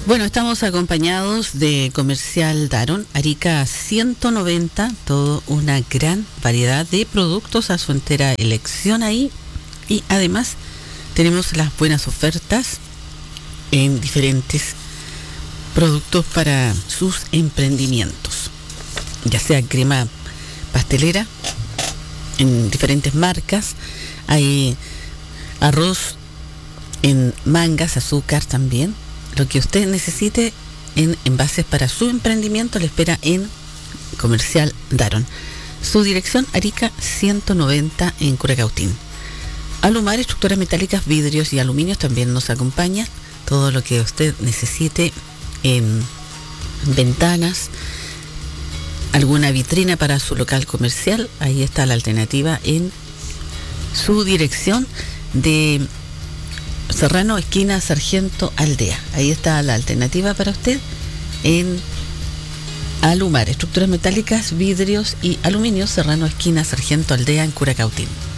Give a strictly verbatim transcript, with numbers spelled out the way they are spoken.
Bueno, estamos acompañados de Comercial Daron, Arica ciento noventa, toda una gran variedad de productos a su entera elección ahí. Y además tenemos las buenas ofertas en diferentes productos para sus emprendimientos, ya sea crema pastelera en diferentes marcas, hay arroz en mangas, azúcar también. Lo que usted necesite en envases para su emprendimiento le espera en Comercial Daron. Su dirección, Arica ciento noventa en Curacautín. Alumar, estructuras metálicas, vidrios y aluminios también nos acompaña. Todo lo que usted necesite en ventanas, alguna vitrina para su local comercial, ahí está la alternativa en su dirección de Serrano, esquina Sargento Aldea. Ahí está la alternativa para usted en Alumar, estructuras metálicas, vidrios y aluminios, Serrano, esquina Sargento Aldea en Curacautín.